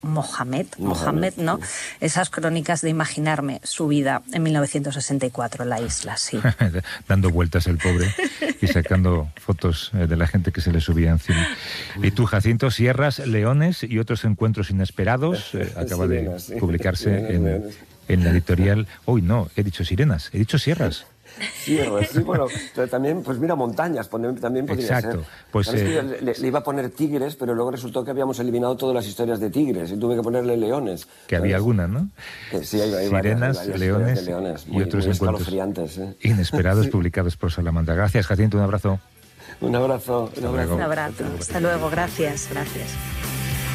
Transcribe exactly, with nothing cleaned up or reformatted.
Mohamed, Mohamed, ¿no? Sí. Esas crónicas de imaginarme su vida en mil novecientos sesenta y cuatro en la isla, sí. Dando vueltas el pobre y sacando fotos de la gente que se le subía encima. Y tú, Jacinto, Sierras, Leones y otros encuentros inesperados, eh, acaba sirenas, de publicarse sí. en, leones. en la editorial... Uy, no, he dicho sirenas, he dicho sierras. Sierras, sí, bueno, pero también, pues mira, montañas, también podría Exacto. ser. Pues, ¿Sabes eh... que yo le, le iba a poner tigres, pero luego resultó que habíamos eliminado todas las historias de tigres y tuve que ponerle leones. Que ¿sabes? Había algunas, ¿no? Que sí, hay, hay Sirenas, varias, hay varias leones, de leones y muy, otros muy encuentros ¿eh? inesperados sí. publicados por Salamanca. Gracias, Jacinto, un abrazo. Un abrazo. Un abrazo. Un abrazo. Hasta luego, gracias, gracias.